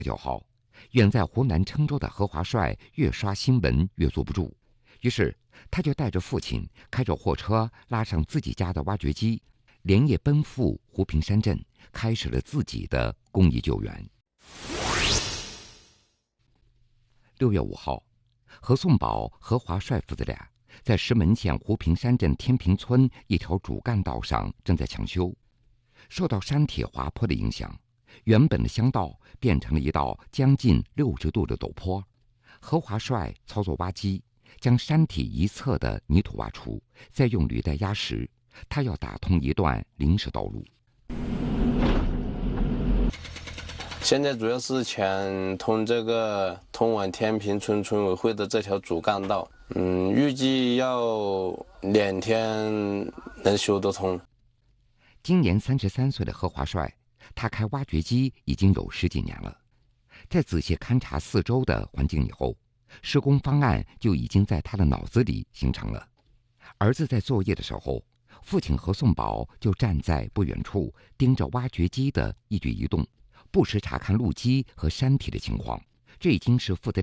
9号，远在湖南郴州的何华帅越刷新闻越坐不住，于是他就带着父亲，开着货车，拉上自己家的挖掘机，连夜奔赴湖平山镇，开始了自己的公益救援。6月5号，何颂宝、何华帅父子俩在石门县湖平山镇天平村一条主干道上正在抢修，受到山体滑坡的影响，原本的乡道变成了一道将近60度的陡坡。何华帅操作挖机，将山体一侧的泥土挖出，再用履带压实，他要打通一段临时道路。 现在主要是抢通这个通往天平村村委会的这条主干道，预计要2天能修得通。 今年33岁的何华帅，他开挖掘机已经有10几年了。在仔细勘察四周的环境以后，施工方案就已经在他的脑子里形成了。儿子在作业的时候，父亲何颂宝就站在不远处盯着挖掘机的一举一动，不时查看路基和山体的情况。这已经是父子